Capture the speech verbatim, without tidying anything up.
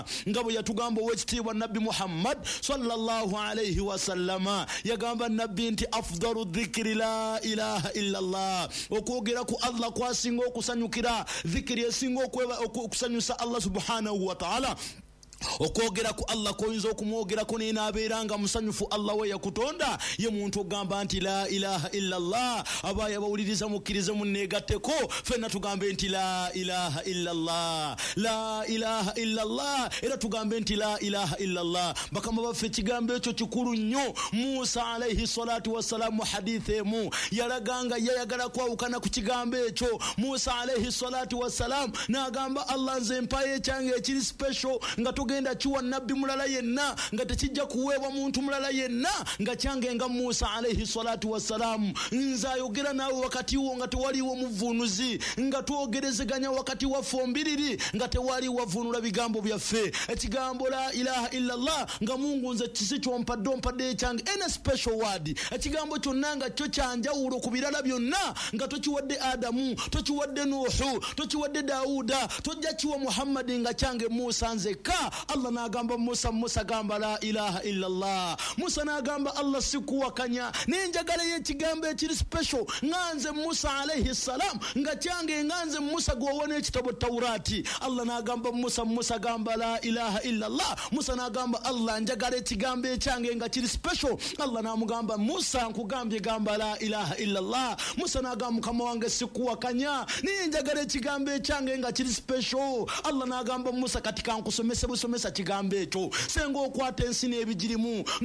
ngabo yatugamba wekitiibwa nabbi Muhammad sallallahu alayhi wa sallama yagamba nabbi nti afdalu dhikri la ilaha illa Allah okwogera ku Allah kwasinga okusanyukira dhikri esinga okusanyusa Allah subhanahu wa ta'ala okwogera ku Allah koyinza okumwogera ko n'abeeranga musanyufu Allah we yakutonda ye muntu ogamba nti la ilaha illa Allah abaya bawuliriza mukkirize munneegatteko fenna tugambe nti la ilaha illa Allah la ilaha illa Allah era tugambe nti la ilaha illa Allah bakama baffe ekigambo ekyo kikulu nnyo. Musa alayhi salatu wassalam mu hadithi emu yalaganga yayagala kwawukana ku kigambo ekyo. Musa alayhi salatu wassalam n'agamba Allah nze mpaye ekyange ekiri special nga genda chiwa nabbi mulala yenna nga tekijja kuweebwa muntu mulala yenna nga kyange nga Musa alayhi salatu wassalam. Nza yogera nawe wakati wo nga tewaliwo muvunuzi nga twogerezeganya wakati wa fombiriri nga tewali wavunula bigambo byaffe. Ekigambo la ilaha illa Allah nga Mungu nze kisi kyompadde ompadde ekyange ena special word. Ekigambo kyonna nga kyo kyanjawulo ku birala byonna nga tokiwadde Adamu, tokiwadde Nuhu, tokiwadde Dauda, tojja kiwa Muhammad nga kyange Musa nzeka. Allah nagamba Musa, Musa gamba la ilaha illa Allah. Musa nagamba Allah sikuwakanya nenjagala yekigambo ekiri special nganze Musa alayhi salam nga kyange nganze Musa gwowone ekitabo Taurati. Allah nagamba Musa, Musa gamba la ilaha illa Allah. Musa nagamba Allah njagala ekigambo ekyange nga kiri special. Allah namugamba Musa nkugambye gamba la ilaha illa Allah. Musa nagamba Mukama wange sikuwakanya nenjagala ekigambo ekyange nga kiri special. Allah nagamba Musa katika nkusomese busomesa kigambo ekyo senga okwata ensi n'ebigirimu